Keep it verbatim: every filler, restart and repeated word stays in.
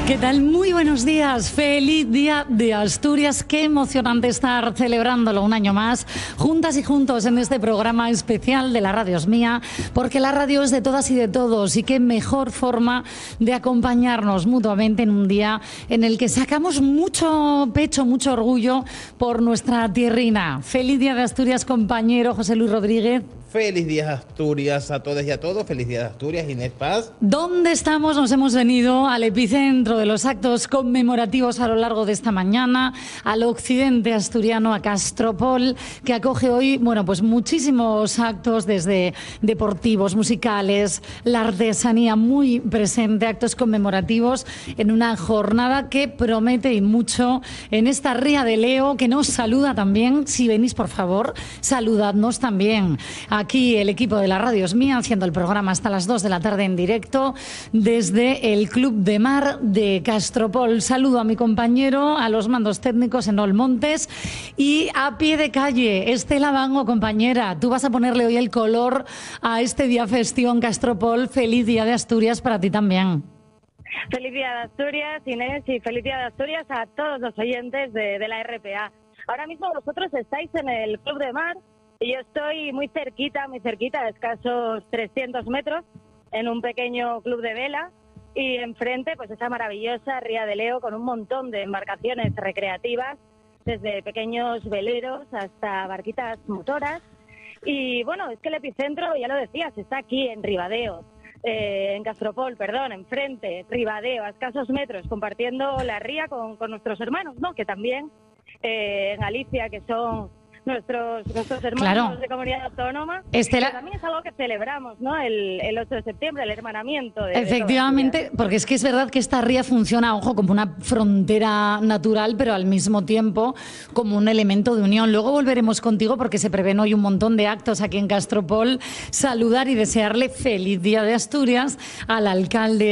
¿Qué tal? Muy buenos días. Feliz Día de Asturias. Qué emocionante estar celebrándolo un año más, juntas y juntos en este programa especial de La Radio es Mía, porque la radio es de todas y de todos, y qué mejor forma de acompañarnos mutuamente en un día en el que sacamos mucho pecho, mucho orgullo por nuestra tierrina. Feliz Día de Asturias, compañero José Luis Rodríguez. Feliz Día de Asturias a todas y a todos. Feliz Día de Asturias, Inés Paz. ¿Dónde estamos? Nos hemos venido al epicentro de los actos conmemorativos a lo largo de esta mañana, al occidente asturiano, a Castropol, que acoge hoy, bueno, pues muchísimos actos, desde deportivos, musicales, la artesanía muy presente, actos conmemorativos en una jornada que promete y mucho en esta Ría de Leo, que nos saluda también. Si venís, por favor, saludadnos también. Aquí el equipo de La Radio es Mía, haciendo el programa hasta las dos de la tarde en directo desde el Club de Mar de Castropol. Saludo a mi compañero, a los mandos técnicos en Olmontes, y a pie de calle, Estela Bango, compañera. Tú vas a ponerle hoy el color a este día festivo en Castropol. Feliz Día de Asturias para ti también. Feliz Día de Asturias, Inés, y feliz Día de Asturias a todos los oyentes de, de la R P A. Ahora mismo vosotros estáis en el Club de Mar y yo estoy muy cerquita, muy cerquita, a escasos trescientos metros, en un pequeño club de vela, y enfrente pues esa maravillosa Ría de Leo con un montón de embarcaciones recreativas, desde pequeños veleros hasta barquitas motoras. Y bueno, es que el epicentro, ya lo decías, está aquí en Ribadeo, eh, en Castropol, perdón, enfrente, Ribadeo, a escasos metros, compartiendo la ría con, con nuestros hermanos, ¿no? Que también eh, en Galicia, que son nuestros nuestros hermanos, claro, de comunidad autónoma. Estela, también es algo que celebramos, ¿no? El, el ocho de septiembre, el hermanamiento. De, efectivamente, de porque es que es verdad que esta ría funciona, ojo, como una frontera natural, pero al mismo tiempo como un elemento de unión. Luego volveremos contigo porque se prevén hoy un montón de actos aquí en Castropol. Saludar y desearle feliz Día de Asturias al alcalde